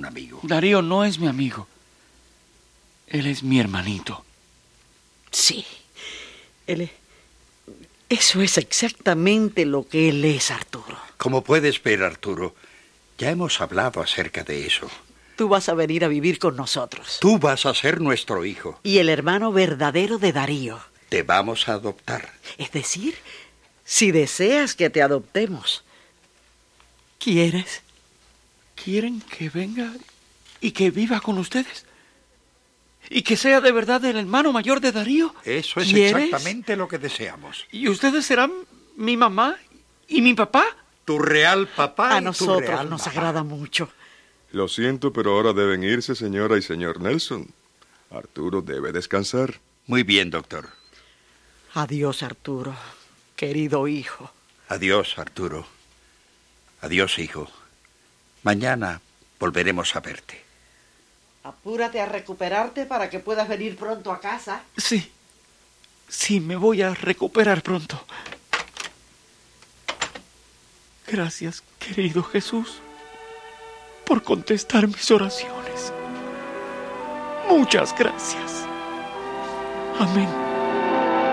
un amigo. Darío no es mi amigo. Él es mi hermanito. Sí. Eso es exactamente lo que él es, Arturo. Como puedes ver, Arturo, ya hemos hablado acerca de eso. Tú vas a venir a vivir con nosotros. Tú vas a ser nuestro hijo. Y el hermano verdadero de Darío. Te vamos a adoptar. Es decir, si deseas que te adoptemos. ¿Quieres? ¿Quieren que venga y que viva con ustedes? ¿Y que sea de verdad el hermano mayor de Darío? Eso es ¿Quieres? exactamente lo que deseamos. ¿Y ustedes serán mi mamá y mi papá? Tu real papá A y nosotros tu real nos mamá. agrada mucho. Lo siento, pero ahora deben irse, señora y señor Nelson. Arturo debe descansar. Muy bien, doctor. Adiós, Arturo, querido hijo. Adiós, Arturo. Adiós, hijo. Mañana volveremos a verte. Apúrate a recuperarte para que puedas venir pronto a casa. Sí, me voy a recuperar pronto. Gracias, querido Jesús, por contestar mis oraciones. Muchas gracias. Amén.